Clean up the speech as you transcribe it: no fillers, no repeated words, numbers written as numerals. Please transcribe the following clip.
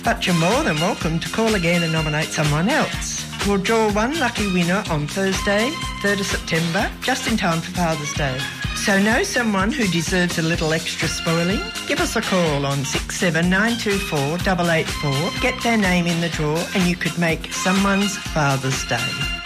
But you're more than welcome to call again and nominate someone else. We'll draw one lucky winner on Thursday, 3rd of September, just in time for Father's Day. So know someone who deserves a little extra spoiling? Give us a call on 67924 884. Get their name in the draw and you could make someone's Father's Day.